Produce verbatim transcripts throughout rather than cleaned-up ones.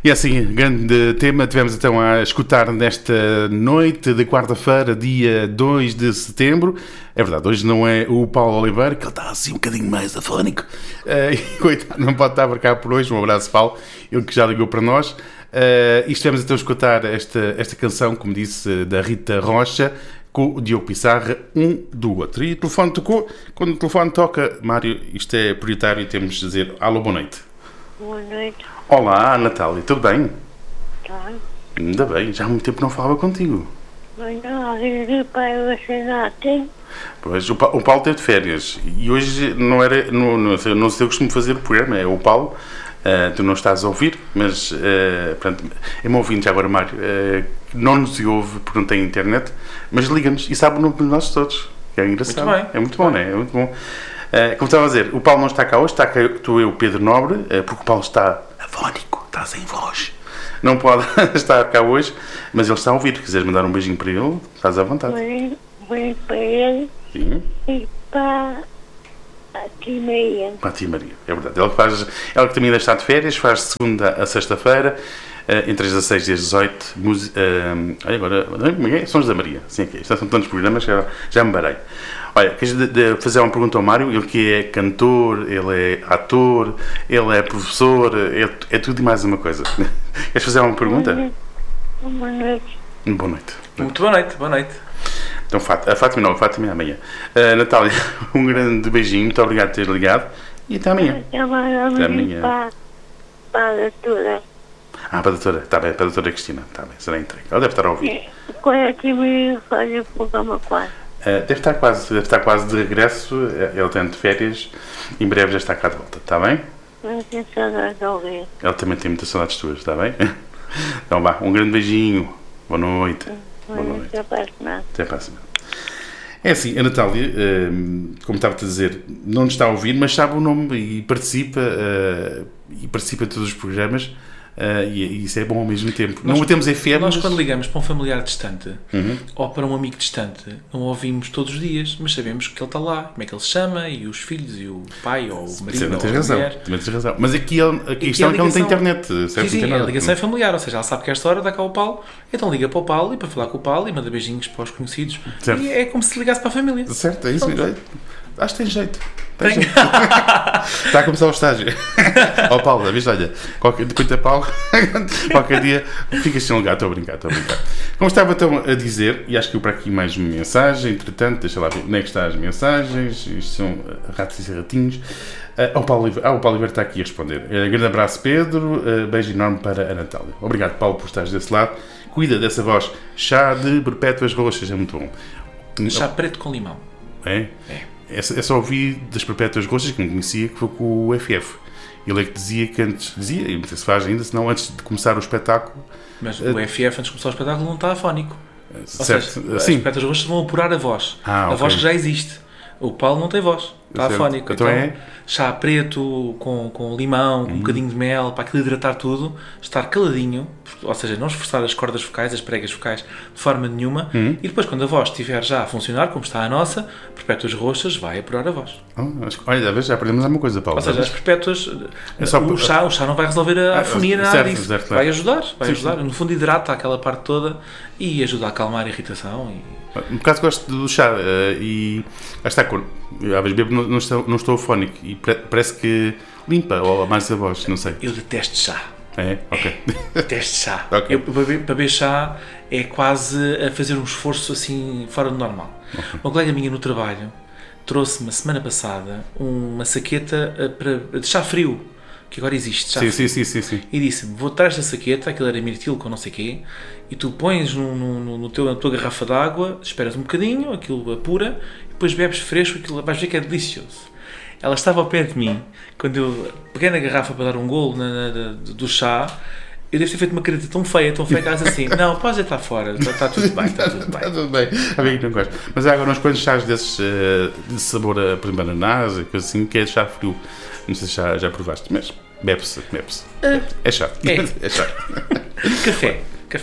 E assim, grande tema, tivemos então a escutar nesta noite de quarta-feira, dia dois de setembro. É verdade, hoje não é o Paulo Oliveira, que ele está assim um bocadinho mais afónico. Uh, e, coitado, não pode estar a cá por hoje. Um abraço, Paulo, ele que já ligou para nós. Uh, e estivemos então a escutar esta, esta canção, como disse, da Rita Rocha, com o Diogo Pissarra, um do outro. E o telefone tocou. Quando o telefone toca, Mário, isto é prioritário e temos de dizer alô, boa noite. Boa noite. Olá, Natália, tudo bem? Tá. Ainda bem, já há muito tempo não falava contigo. Mas não, eu para você não tem. Pois, o, pa- o Paulo teve de férias e hoje não era, não, não, sei, não sei, eu costumo fazer o programa, é o Paulo, uh, tu não estás a ouvir, mas, uh, pronto, é-me ouvindo já agora, Mário, uh, não nos ouve porque não tem internet, mas liga-nos e sabe o nome de nós todos, que é engraçado. Muito bem. É muito bom, não é? É muito bom. Uh, como estava a dizer, o Paulo não está cá hoje, está cá tu e o Pedro Nobre, uh, porque o Paulo está afónico, está sem voz. Não pode estar cá hoje, mas ele está a ouvir. Se quiseres mandar um beijinho para ele, estás à vontade. Vem, vem para ele. Sim. E para a tia Maria. Para a tia Maria, é verdade. Ela, faz, ela que também ainda está de férias, faz de segunda a sexta-feira, uh, entre as dezasseis e as dezoito. Muse, uh, olha agora, como é? Sons da Maria. Sim, aqui. São tantos programas que já, já me barei. Olha, queres de, de fazer uma pergunta ao Mário? Ele que é cantor, ele é ator, ele é professor, é, é tudo e mais uma coisa. Queres fazer uma pergunta? Boa noite. Boa noite. Muito boa noite, boa noite. Então, a Fátima não, a Fátima é amanhã. Uh, Natália, um grande beijinho, muito obrigado por ter ligado e até amanhã. Agora Até amanhã. para, para a doutora. Ah, para a doutora, está bem, para a doutora Cristina, está bem, será entregue. Ela deve estar a ouvir. Quando a tia Maria faz o programa quase. Uh, deve, estar quase, deve estar quase de regresso, ele tem de férias, em breve já está cá de volta, está bem? Não tenho saudade de ouvir. Ele também tem muitas saudades tuas, está bem? Então vá, um grande beijinho, boa noite. Boa noite. Até para a semana. Até para a semana. É assim, a Natália, como estava-te a dizer, não nos está a ouvir, mas sabe o nome e participa, e participa de todos os programas, e isso é bom ao mesmo tempo. Nós, não temos F M. Nós, mas... quando ligamos para um familiar distante, uhum. ou para um amigo distante, não o ouvimos todos os dias, mas sabemos que ele está lá, como é que ele se chama, e os filhos, e o pai, ou o marido, Sim, ou tens a razão, mulher. tens razão. Mas aqui, ele, aqui a questão é que ele não tem internet. Certo? Sim, sim, internet. a ligação é familiar, ou seja, ela sabe que esta hora dá cá o Paulo, então liga para o Paulo, e para falar com o Paulo, e manda beijinhos para os conhecidos. Certo. E é como se ligasse para a família. Certo, é isso. Pronto. Acho que tem jeito. Tem jeito. Está a começar o estágio. Ó oh, Paulo, avisa, olha, qualquer, depois de Paulo, qualquer dia ficas sem lugar. Estou a brincar, estou a brincar. Como estava então a dizer, e acho que eu para aqui mais uma mensagem, entretanto, deixa lá ver onde é que estão as mensagens, isto são ratos e ratinhos. Uh, o Paulo, ah, o Paulo Oliveira está aqui a responder. Uh, grande abraço, Pedro. Uh, beijo enorme para a Natália. Obrigado, Paulo, por estares desse lado. Cuida dessa voz. Chá de perpétuas roxas, é muito bom. Chá preto com limão. É? É. É só ouvi das perpétuas roxas que não conhecia, que foi com o F F. Ele é que dizia que antes, dizia, e não sei se faz ainda, senão antes de começar o espetáculo... Mas uh, o F F, antes de começar o espetáculo, não está afónico. Uh, Ou certo, seja, sim. as perpétuas roxas vão apurar a voz. Ah, a okay. voz que já existe. O Paulo não tem voz, está certo. afónico. Então, então é? Chá preto, com, com limão, com uhum. um bocadinho de mel, para aquilo hidratar tudo, estar caladinho, ou seja, não esforçar as cordas vocais, as pregas vocais, de forma nenhuma, uhum. e depois, quando a voz estiver já a funcionar, como está a nossa, perpétuas roxas, vai apurar a voz. Oh, acho, olha, às vezes já aprendemos alguma coisa, Paulo. Ou seja, as perpétuas, é só o, chá, o chá não vai resolver a afonia, ah, nada certo, disso. certo, vai ajudar, vai sim, ajudar. Sim. No fundo, hidrata aquela parte toda e ajuda a acalmar a irritação. E... Um bocado gosto do chá uh, e lá está, quando, às vezes bebo, não, não, estou, não estou afónico e pre, parece que limpa ou mais a voz, não sei. Eu detesto chá. É? Ok. Detesto chá. Okay. Eu, para, beber, para beber chá é quase a fazer um esforço assim fora do normal. Okay. Uma colega minha no trabalho trouxe-me a semana passada uma saqueta para, de chá frio, que agora existe. Chá sim, frio. sim, sim, sim, sim. E disse-me, vou trazer esta saqueta, aquilo era mirtilo com não sei o quê, e tu pões no, no, no teu, na tua garrafa de água, esperas um bocadinho, aquilo apura, e depois bebes fresco, aquilo vais ver que é delicioso. Ela estava ao pé de mim, quando eu peguei na garrafa para dar um golo na, na, do chá, eu devo ter feito uma careta tão feia, tão feia, que ela disse assim, não, podes estar fora, está, está tudo bem, está tudo bem. Está tudo bem, a ver que não gosto. Mas há agora uns quantos chás desses uh, de sabor, a, por exemplo, ananás, coisa assim, que é chá frio. Não sei se já, já provaste, mas bebe-se, bebe-se. Uh, é chá, é, é chá. Café, café.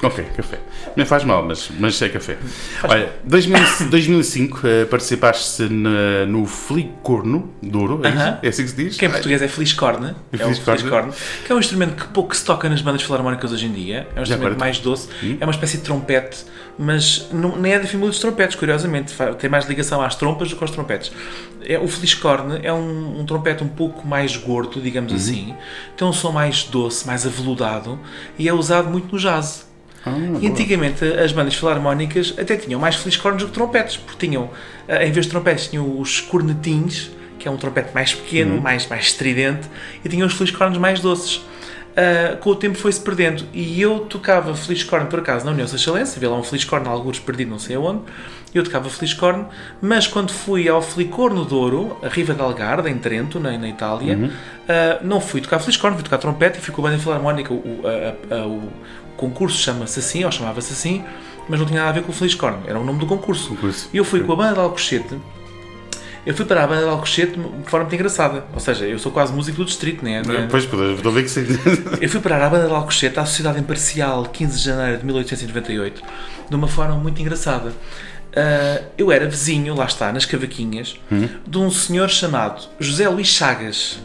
Ok, café. Não faz mal, mas, mas é café. Olha, dois mil, dois mil e cinco uh, participaste na, no Flicorno Douro, é, uh-huh. é assim que se diz? Que em português é Fliscorne, é, é o Fliscorne, que é um instrumento que pouco se toca nas bandas filarmónicas hoje em dia. É um instrumento mais doce, hum? é uma espécie de trompete, mas não, nem é da família dos trompetes, curiosamente. Tem mais ligação às trompas do que aos trompetes. É, o Fliscorne é um, um trompete um pouco mais gordo, digamos uhum. assim. Tem um som mais doce, mais aveludado e é usado muito no jazz. Ah, e antigamente as bandas filarmónicas até tinham mais fliscornos do que trompetes, porque tinham, em vez de trompetes, tinham os cornetins, que é um trompete mais pequeno, uhum. mais, mais estridente, e tinham os fliscornos mais doces. Uh, com o tempo foi-se perdendo, e eu tocava fliscorno por acaso na União Seixalense, havia lá um fliscorno algures perdido não sei aonde, eu tocava fliscorno, mas quando fui ao Flicorno Douro, a Riva d'Algarve, em Trento, na, na Itália, uhum. uh, não fui tocar fliscorno, fui tocar trompete e fui com a banda filarmónica. O, a, a, a, o concurso chama-se assim, ou chamava-se assim, mas não tinha nada a ver com o fliscorno, era o nome do concurso. concurso. E eu fui com a banda de Alcochete. Eu fui para a banda de Alcochete de forma muito engraçada. Ou seja, eu sou quase músico do distrito, não é? Pois, estou a ver que sim. Eu fui parar à banda de Alcochete, à Sociedade Imparcial, quinze de janeiro de mil oitocentos e noventa e oito, de uma forma muito engraçada. Uh, eu era vizinho, lá está, nas Cavaquinhas, hum. de um senhor chamado José Luís Chagas.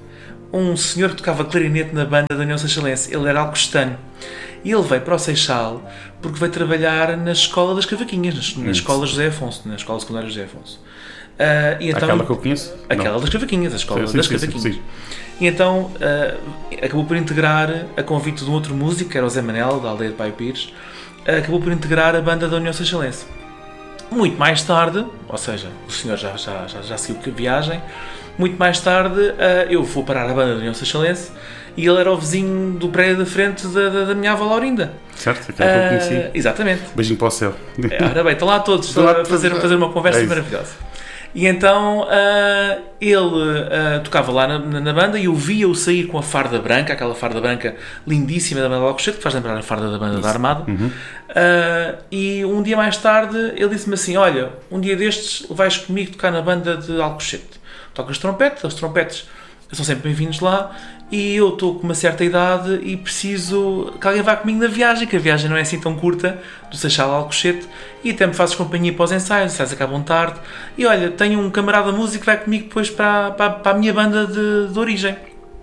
Um senhor que tocava clarinete na banda da União Seixalense. Ele era alcostano. E ele veio para o Seixal porque veio trabalhar na escola das Cavaquinhas, na, na escola José Afonso, na escola secundária José Afonso. Uh, e então, aquela que eu conheço? Aquela Não. das Cavaquinhas, a escola sim, das sim, Cavaquinhas. Sim, sim. E então uh, acabou por integrar, a convite de um outro músico, que era o Zé Manel, da aldeia de Pai Pires, uh, acabou por integrar a banda da União Seixalense. Muito mais tarde, ou seja, o senhor já, já, já, já seguiu a viagem, muito mais tarde uh, eu vou parar a banda da União Seixalense e ele era o vizinho do prédio da frente da, da, da minha avó Laurinda. Certo, aquela que eu conheci. Uh, exatamente. Beijinho para o céu. É, ora bem, estão lá todos, estão a fazer, fazer uma conversa é maravilhosa. E então uh, ele uh, tocava lá na, na banda e eu via-o sair com a farda branca, aquela farda branca lindíssima da banda de Alcochete, que faz lembrar a farda da banda Isso. da Armada. Uhum. Uh, e um dia mais tarde ele disse-me assim: olha, um dia destes vais comigo tocar na banda de Alcochete. Tocas trompete, os trompetes são sempre bem-vindos lá e eu estou com uma certa idade e preciso que alguém vá comigo na viagem, que a viagem não é assim tão curta, do Seixal a Alcochete, e até me fazes companhia para os ensaios, os ensaios acabam tarde, e olha, tenho um camarada músico que vai comigo depois para, para, para a minha banda de, de origem.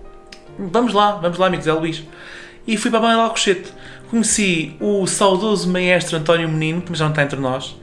Vamos lá, vamos lá, amigo Zé Luís. E fui para a banda de Alcochete. Conheci o saudoso maestro António Menino, que já não está entre nós,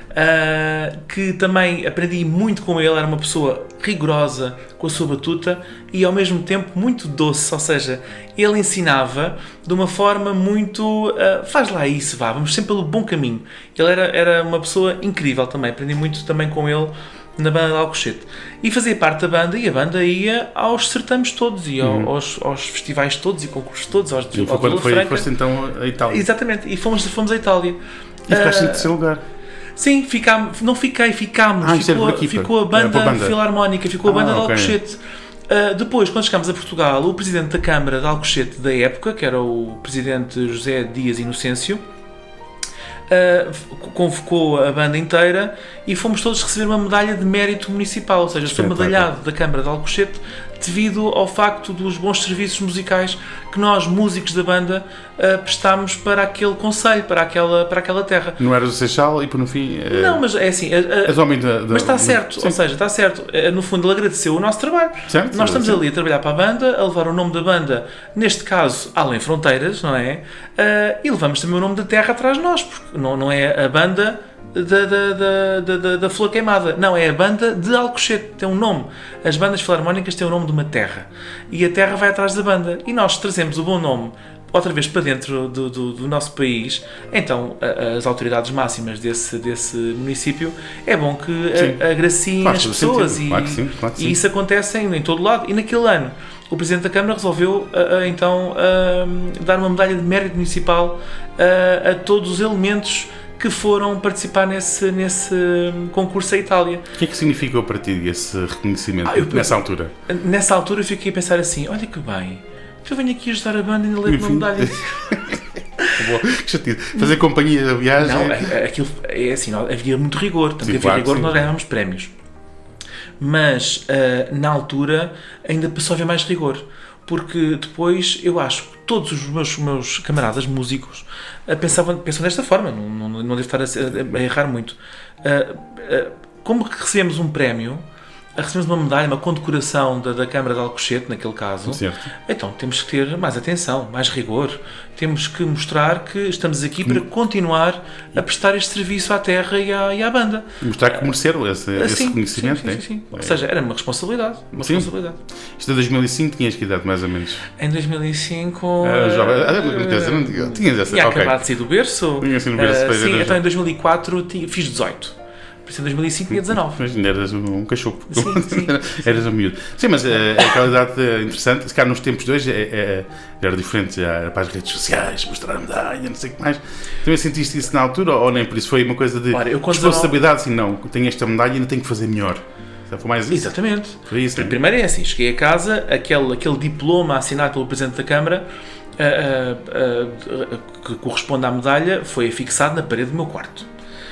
Uh, que também aprendi muito com ele. Era uma pessoa rigorosa com a sua batuta e ao mesmo tempo muito doce, ou seja, ele ensinava de uma forma muito uh, faz lá isso, vá, vamos sempre pelo bom caminho. Ele era, era uma pessoa incrível também, aprendi muito também com ele na banda de Alcochete e fazia parte da banda, e a banda ia aos certames todos e uhum. aos, aos festivais todos e concursos todos, aos, e foi quando foi, foste então a Itália. Exatamente, e fomos, fomos à Itália e ficaste uh, em terceiro lugar. Sim, ficámos, não fiquei, ficámos, ah, ficou, ficou a banda, é, banda filarmónica, ficou a banda ah, de Alcochete. Okay. Uh, depois, quando chegámos a Portugal, o presidente da Câmara de Alcochete da época, que era o presidente José Dias Inocêncio, uh, convocou a banda inteira e fomos todos receber uma medalha de mérito municipal, ou seja, sou medalhado da Câmara de Alcochete devido ao facto dos bons serviços musicais que nós, músicos da banda, uh, prestámos para aquele concelho, para aquela, para aquela terra. Não eras do Seixal e por no fim... Uh, não, mas é assim... Uh, uh, homem da, da, mas está certo, sim. Ou seja, está certo. Uh, no fundo, ele agradeceu o nosso trabalho. Certo, nós estamos sim. ali a trabalhar para a banda, a levar o nome da banda, neste caso, além fronteiras, não é? Uh, e levamos também o nome da terra atrás de nós, porque não, não é a banda... Da, da, da, da, da Flor Queimada. Não, é a banda de Alcochete, tem um nome. As bandas filarmónicas têm o nome de uma terra e a terra vai atrás da banda e nós trazemos o bom nome outra vez para dentro do, do, do nosso país. Então a, as autoridades máximas desse, desse município é bom que a, agraciem as pessoas e, claro que sim, claro que sim. E isso acontece em, em todo lado. E naquele ano o Presidente da Câmara resolveu a, a, então a, dar uma medalha de mérito municipal a, a todos os elementos que foram participar nesse, nesse concurso à Itália. O que é que significou para ti esse reconhecimento ah, eu, nessa altura? Nessa altura eu fiquei a pensar assim, olha que bem, eu venho aqui ajudar a banda e ainda levo uma medalha. Que chatice. Fazer companhia da viagem. Não, aquilo é assim, havia muito rigor, tanto sim, havia claro, rigor que nós ganhávamos prémios. Mas uh, na altura ainda passou a haver mais rigor. porque depois eu acho que todos os meus, meus camaradas músicos uh, pensavam, pensam desta forma, não, não, não devo estar a, a, a errar muito. Uh, uh, como que recebemos um prémio, recebemos uma medalha, uma condecoração da, da Câmara de Alcochete, naquele caso, certo. Então temos que ter mais atenção, mais rigor. Temos que mostrar que estamos aqui para continuar a prestar este serviço à terra e à, e à banda. Mostrar que mereceram esse, Uh, esse sim, reconhecimento, sim, sim, né? sim, sim. É. Ou seja, era uma responsabilidade. Uma Sim. responsabilidade. Isto é dois mil e cinco, tinhas que idade, mais ou menos? Em dois mil e cinco... Ah, jovem. Ah, uh, quer dizer, não digo- tinhas essa, Tinha ok. acabado de sair do berço. Tinha sido no berço, Uh, pois sim, era então já. em dois mil e quatro tinha, fiz dezoito. Por isso em dois mil e cinco tinha dezanove. Mas ainda eras um cachorro. Sim, sim. Eras um miúdo. Sim, mas é aquela idade é interessante. Se calhar nos tempos de hoje é, é, era diferente. Já era para as redes sociais, mostrar a medalha, não sei o que mais. Também sentiste isso na altura ou nem por isso? Foi uma coisa de Olha, eu com responsabilidade? Assim, não, tenho esta medalha e ainda tenho que fazer melhor. Foi mais isso? Exatamente. Foi isso, não é? Primeiro é assim, cheguei a casa, aquele, aquele diploma assinado pelo Presidente da Câmara, uh, uh, uh, que corresponde à medalha, foi afixado na parede do meu quarto.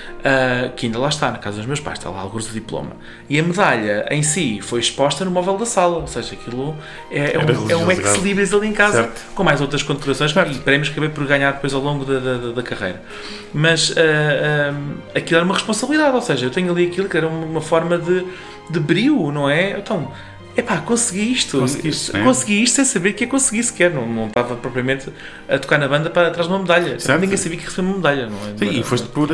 Uh, que ainda lá está, na casa dos meus pais, está lá alguns do diploma. E a medalha em si foi exposta no móvel da sala, ou seja, aquilo é, é um, é um ex-libris ali em casa, certo. com mais outras condecorações e prémios que acabei por ganhar depois ao longo da, da, da carreira. Mas uh, uh, aquilo era uma responsabilidade, ou seja, eu tenho ali aquilo que era uma forma de, de brio, não é? Então, epá, consegui isto. Conseguiste, né? Consegui isto sem saber que ia conseguir sequer. Não, não estava propriamente a tocar na banda para atrás de uma medalha. Certo. Ninguém sabia que recebia uma medalha. Não é? Sim, Não e era- foste por uh,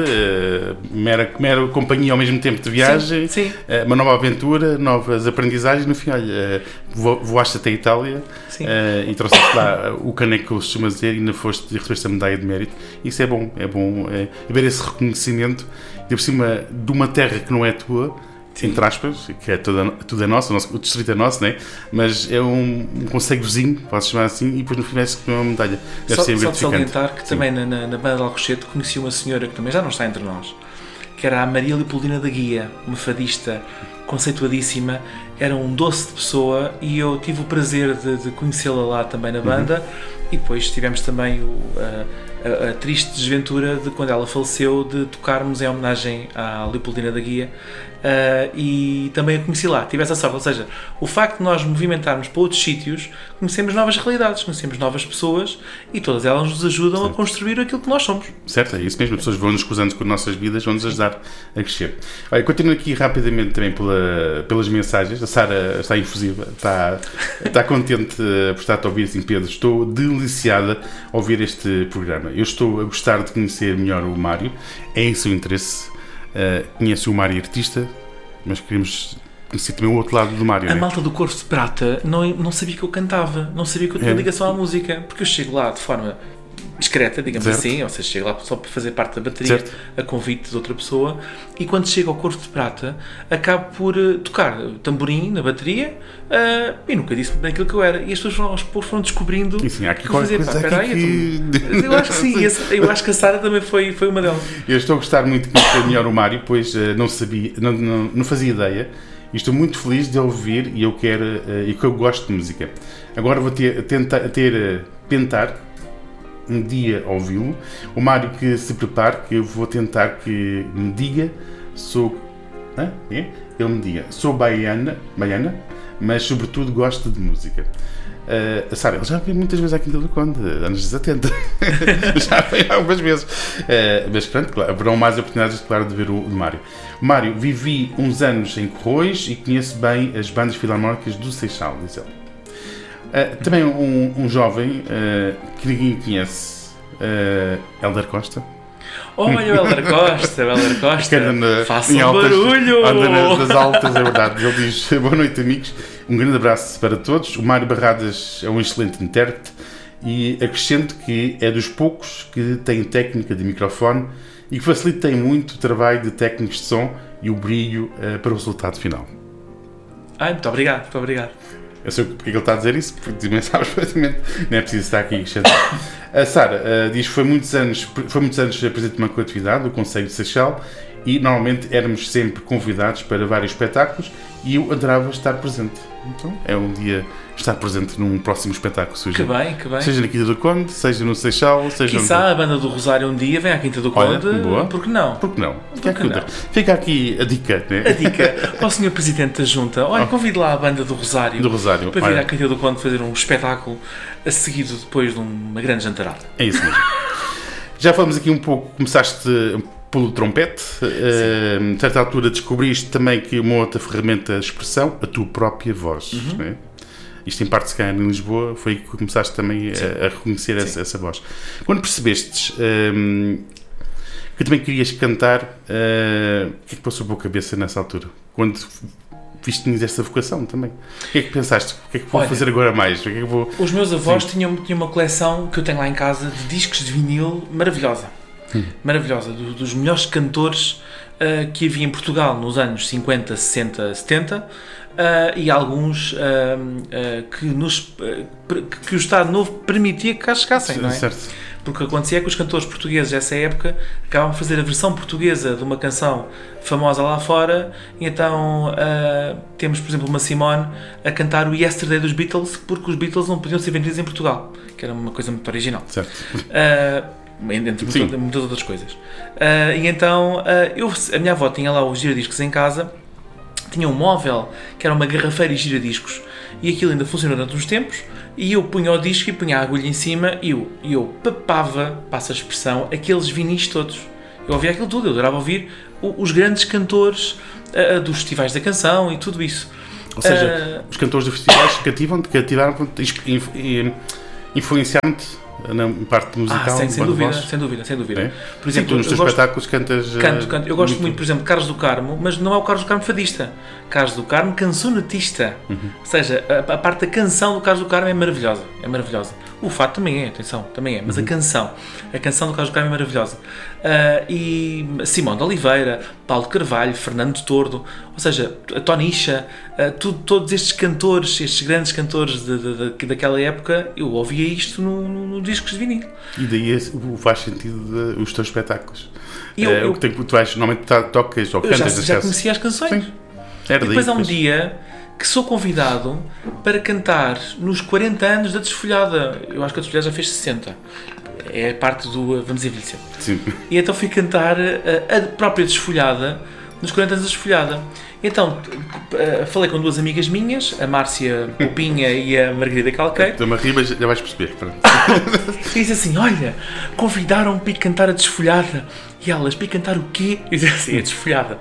mera, mera companhia ao mesmo tempo de viagem, Sim, sim. uh, uma nova aventura, novas aprendizagens. No fim, olha, uh, vo- voaste até a Itália Sim. uh, e trouxeste lá o caneco que eu costumo dizer e ainda foste e recebeste a medalha de mérito. Isso é bom, é bom uh, ver esse reconhecimento e por cima de uma terra que não é tua. Sim. Entre aspas, que é toda, tudo é nosso, o, nosso, o distrito é nosso, né? Mas é um, um concelhozinho, posso chamar assim, e depois no fim vai-se comer uma medalha. Deve Só, ser só de gratificante. salientar que Sim. também na, na, na banda de Alcochete conheci uma senhora que também já não está entre nós, que era a Maria Leopoldina da Guia, uma fadista conceituadíssima, era um doce de pessoa e eu tive o prazer de, de conhecê-la lá também na banda. Uhum. E depois tivemos também o, a, a, a triste desventura de quando ela faleceu de tocarmos em homenagem à Leopoldina da Guia. Uh, e também a conheci lá, tive essa sorte, ou seja, o facto de nós movimentarmos para outros sítios, conhecemos novas realidades, conhecemos novas pessoas e todas elas nos ajudam Sim. a construir aquilo que nós somos. Certo, é isso mesmo. As pessoas vão-nos cruzando com as nossas vidas, vão-nos ajudar a crescer. Olha, continuo aqui rapidamente também pela, pelas mensagens. A Sara está efusiva, está, está contente eh, por estar a ouvir assim, Pedro. Estou deliciada a ouvir este programa. Eu estou a gostar de conhecer melhor o Mário. É em seu interesse. Uh, conheço o Mário artista, mas queremos conhecer também o outro lado do Mário. A né? malta do Corvo de Prata não, não sabia que eu cantava, não sabia que eu tinha É. ligação à música, porque eu chego lá de forma discreta, digamos Certo. assim, ou seja, chego lá só para fazer parte da bateria, Certo. a convite de outra pessoa, e quando chego ao Corvo de Prata, acabo por uh, tocar tamborim na bateria, uh, e nunca disse bem aquilo que eu era, e as pessoas foram, aos poucos foram descobrindo E sim, há aqui que eu qualquer fazia, coisa pá, aqui peraí, que... então- eu acho que sim, esse- eu acho que a Sara também foi, foi uma delas. Eu estou a gostar muito de conhecer melhor o Mário, pois uh, não sabia, não, não, não fazia ideia, e estou muito feliz de ouvir, e eu quero, uh, e que eu gosto de música. Agora vou ter, tentar, ter, uh, tentar um dia ouvi-lo. O Mário que se prepare, que eu vou tentar que me diga, sou... Hã? É? Ele me diga, sou baiana, baiana, mas sobretudo gosto de música. Uh, a Sara, ele já veio muitas vezes aqui em Vila do Conde, anos setenta. Já veio algumas vezes. Uh, mas pronto, claro, haverão mais oportunidades, claro, de ver o, o Mário. Mário, vivi uns anos em Corroios e conheço bem as bandas filarmónicas do Seixal, diz ele. Uh, também um, um jovem uh, que ninguém conhece, uh, Hélder Costa. Olha o Hélder Costa, o Hélder Costa, Que anda na- faça em um altas- barulho! Anda nas, nas altas, é verdade. Ele diz, boa noite, amigos. Um grande abraço para todos. O Mário Barradas é um excelente intérprete e acrescento que é dos poucos que tem técnica de microfone e que facilita muito o trabalho de técnicos de som e o brilho uh, para o resultado final. Ai, muito obrigado, muito obrigado. Eu sei porque é que ele está a dizer isso, porque também sabes perfeitamente, não é preciso estar aqui acrescentar. A Sara uh, diz que foi muitos anos, foi muitos anos presidente de uma coletividade, do Conselho de Seixal, e normalmente éramos sempre convidados para vários espetáculos e eu adorava estar presente. Então é um dia estar presente num próximo espetáculo. Seja, que bem, que bem. Seja na Quinta do Conde, seja no Seixal, seja Quiçá onde... a banda do Rosário um dia vem à Quinta do Conde. Olha, boa. Por que não? Por que não? Por que não? Fica aqui a dica, né? A dica ao senhor Presidente da Junta. Olha, convide lá a banda do Rosário, do Rosário. para vir Olha. à Quinta do Conde fazer um espetáculo a seguido depois de uma grande jantarada. É isso mesmo. Já falamos aqui um pouco, começaste pelo trompete, uh, a certa altura descobriste também que uma outra ferramenta de expressão, a tua própria voz. Uhum. Né? Isto em parte se calhar em Lisboa, foi aí que começaste também a, a reconhecer essa, essa voz. Quando percebestes um, que também querias cantar, uh, o que é que passou pela cabeça nessa altura? Quando viste que tinhas essa vocação também. O que é que pensaste? O que é que vou Olha, fazer agora mais? O que é que vou... Os meus avós tinham, tinham uma coleção que eu tenho lá em casa de discos de vinil maravilhosa. Hum. Maravilhosa. Do, dos melhores cantores uh, que havia em Portugal nos anos cinquenta, sessenta, setenta uh, e alguns uh, uh, que, nos, uh, que o Estado Novo permitia que cá chegassem, não é? Certo. Porque o que acontecia é que os cantores portugueses dessa época acabavam de fazer a versão portuguesa de uma canção famosa lá fora, e então uh, temos, por exemplo, uma Simone a cantar o Yesterday dos Beatles, porque os Beatles não podiam ser vendidos em Portugal, que era uma coisa muito original. Certo. Uh, entre muitas, muitas outras coisas. Uh, e então, uh, eu, a minha avó tinha lá os giradiscos em casa, tinha um móvel que era uma garrafeira e giradiscos, e aquilo ainda funcionou durante uns tempos, e eu punha o disco e punha a agulha em cima e eu, eu papava, passa a expressão, aqueles vinis todos. Eu ouvia aquilo tudo, eu adorava ouvir os grandes cantores uh, dos festivais da canção e tudo isso. Ou seja, uh, os cantores dos festivais cativam-te, cativaram-te, influenciaram-te na parte musical? Ah, sem, sem dúvida, sem dúvida, sem dúvida. É? Por exemplo, Sim, nos teus espetáculos cantas... Canto, canto. Eu gosto muito, muito, por exemplo, de Carlos do Carmo, mas não é o Carlos do Carmo fadista. Carlos do Carmo cancionetista. Uhum. Ou seja, a, a parte da canção do Carlos do Carmo é maravilhosa. É maravilhosa. O fado também é, atenção, também é. Mas uhum. a canção, a canção do Carlos do Carmo é maravilhosa. Uh, e Simão de Oliveira, Paulo de Carvalho, Fernando Tordo, ou seja, a Tonicha, uh, tudo, todos estes cantores, estes grandes cantores de, de, de, daquela época, eu ouvia isto no, no, no discos de vinil. E daí faz sentido de, os teus espetáculos. Eu, é, eu, o que tem, tu vais, normalmente tocas ou cantas. Eu já, já conhecia as canções. Sim. Era e depois daí, há um depois. dia que sou convidado para cantar nos quarenta anos da Desfolhada. Eu acho que a Desfolhada já fez sessenta. É parte do Vamos Envelhecer. Sim. E então fui cantar a, a própria Desfolhada nos quarenta anos da Desfolhada. Então falei com duas amigas minhas, a Márcia Popinha e a Margarida Calqueiro. Estou-me a rir, mas já vais perceber. E disse assim, olha, convidaram-me para ir cantar a Desfolhada. E elas, para ir cantar o quê? E disse assim, a Desfolhada.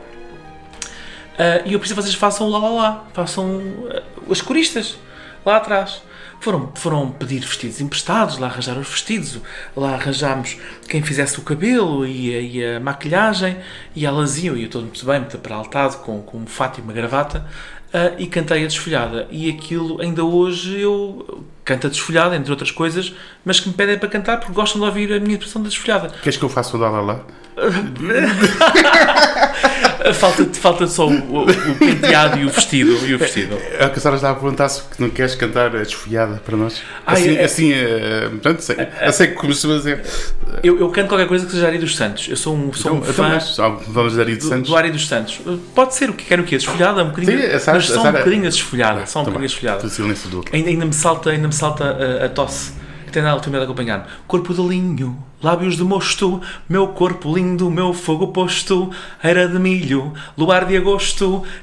Uh, e eu preciso que vocês façam o lá lá lá, façam uh, as coristas lá atrás. Foram, foram pedir vestidos emprestados, lá arranjaram os vestidos, lá arranjámos quem fizesse o cabelo e a, e a maquilhagem, e elas iam, e eu estou muito bem, muito peraltado, com, com um fato e uma gravata, uh, e cantei a Desfolhada. E aquilo, ainda hoje, eu canto a Desfolhada, entre outras coisas, mas que me pedem para cantar porque gostam de ouvir a minha impressão da Desfolhada. Queres que eu faça o lá lá lá? falta, falta só o, o, o penteado e o vestido. E o vestido. É o que a Sara estava a perguntar, se não queres cantar a Desfolhada para nós. Ah, assim, é, assim é, portanto, sei, eu sei que começou a dizer. Eu, eu canto qualquer coisa que seja Ari dos Santos. Eu sou um, sou então, um fã então, vamos Ari dos Santos. do, do Ari dos Santos. Pode ser o que quer o que é Desfolhada, um bocadinho, sim, a Sara, mas só a Sara, um bocadinho a Desfolhada. Ah, só um bocadinho a Desfolhada. Silêncio do ainda, ainda me salta, ainda me salta a, a tosse. Tem na última de acompanhar. Corpo de linho, lábios de mosto, meu corpo lindo, meu fogo posto, eira de milho, luar de agosto,